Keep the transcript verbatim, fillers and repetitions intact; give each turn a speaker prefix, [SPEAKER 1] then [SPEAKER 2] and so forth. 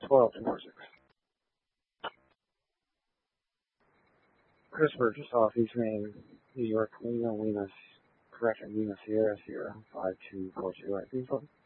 [SPEAKER 1] twelve to four six. Christopher, just off East Main, New York, Lima, Lima, correction, Lima, Sierra, Sierra, five two four two, right, please,